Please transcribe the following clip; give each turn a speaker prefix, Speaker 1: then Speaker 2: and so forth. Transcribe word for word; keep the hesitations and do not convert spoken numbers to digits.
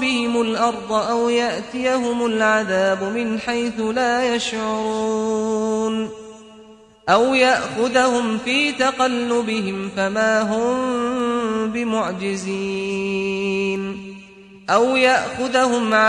Speaker 1: بهم الأرض أو يأتيهم العذاب من حيث لا يشعرون أو يأخذهم في تقلبهم فما هم بمعجزين أو يأخذهم